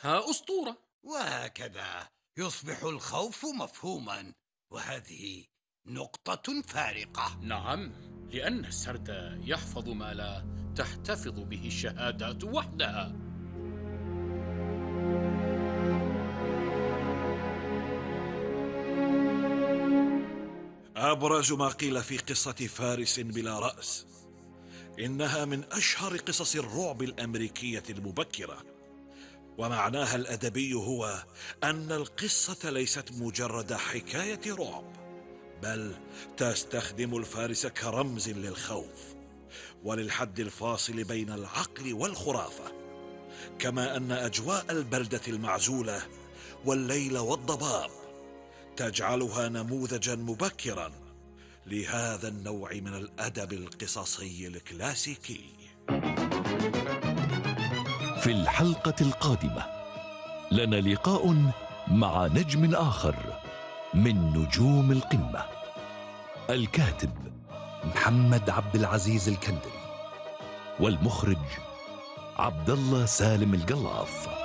أصبحتها أسطورة. وهكذا يصبح الخوف مفهوما، وهذه نقطة فارقة. نعم، لأن السرد يحفظ ما لا تحتفظ به الشهادات وحدها. أبرز ما قيل في قصة فارس بلا رأس إنها من أشهر قصص الرعب الأمريكية المبكرة، ومعناها الأدبي هو أن القصة ليست مجرد حكاية رعب، بل تستخدم الفارس كرمز للخوف وللحد الفاصل بين العقل والخرافة، كما أن أجواء البلدة المعزولة والليل والضباب تجعلها نموذجا مبكرا لهذا النوع من الأدب القصصي الكلاسيكي. في الحلقة القادمة لنا لقاء مع نجم آخر من نجوم القمة. الكاتب محمد عبد العزيز الكندري، والمخرج عبد الله سالم القلاف.